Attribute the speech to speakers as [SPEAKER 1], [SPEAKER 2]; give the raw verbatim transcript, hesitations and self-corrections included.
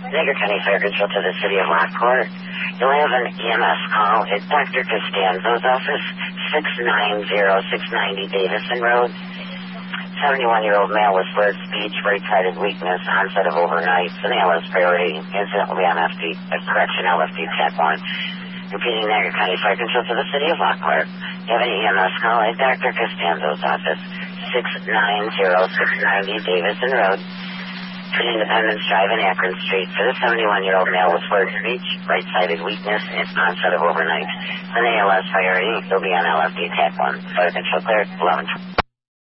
[SPEAKER 1] Niagara County Fire Control to the City of Lockport. You'll have an E M S call at Doctor Costanzo's office, six nine zero, six ninety Davison Road. seventy-one-year-old male with slurred speech, right-sided weakness, onset of overnight. An A L S priority. Incident will be on F D, uh, correction, L F D Tech one. Repeating, Niagara County Fire Control to the City of Lockport. You have an E M S call at Doctor Costanzo's office, six nine zero, six ninety Davison Road. Twin Independence Drive and Akron Street for the seventy-one-year-old male with slurred speech, right-sided weakness, and onset of overnight. An A L S priority will be on L F D Tech one. Fire Control cleared, eleven twenty.